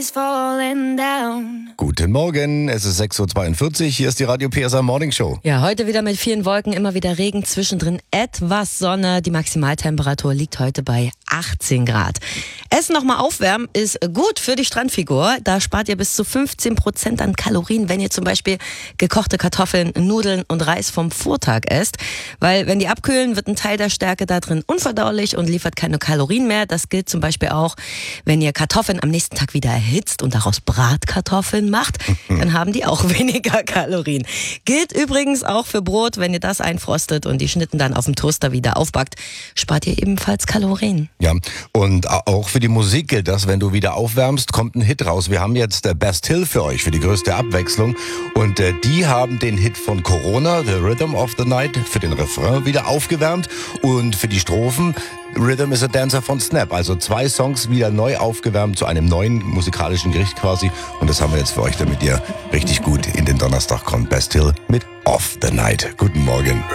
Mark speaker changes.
Speaker 1: Guten Morgen, es ist 6.42 Uhr, hier ist die Radio PSA Morning Show.
Speaker 2: Ja, heute wieder mit vielen Wolken, immer wieder Regen, zwischendrin etwas Sonne. Die Maximaltemperatur liegt heute bei 18 Grad. Essen nochmal aufwärmen ist gut für die Strandfigur. Da spart ihr bis zu 15% an Kalorien, wenn ihr zum Beispiel gekochte Kartoffeln, Nudeln und Reis vom Vortag esst. Weil wenn die abkühlen, wird ein Teil der Stärke da drin unverdaulich und liefert keine Kalorien mehr. Das gilt zum Beispiel auch, wenn ihr Kartoffeln am nächsten Tag wieder erhitzt und daraus Bratkartoffeln macht, dann haben die auch weniger Kalorien. Gilt übrigens auch für Brot, wenn ihr das einfrostet und die Schnitten dann auf dem Toaster wieder aufbackt, spart ihr ebenfalls Kalorien.
Speaker 1: Ja, und auch für die Musik gilt das, wenn du wieder aufwärmst, kommt ein Hit raus. Wir haben jetzt Best Hill für euch, für die größte Abwechslung. Und die haben den Hit von Corona, The Rhythm of the Night, für den Refrain wieder aufgewärmt. Und für die Strophen Rhythm is a Dancer von Snap. Also 2 Songs wieder neu aufgewärmt zu einem neuen musikalischen Gericht quasi. Und das haben wir jetzt für euch, damit ihr richtig gut in den Donnerstag kommt. Best Hill mit Off the Night. Guten Morgen.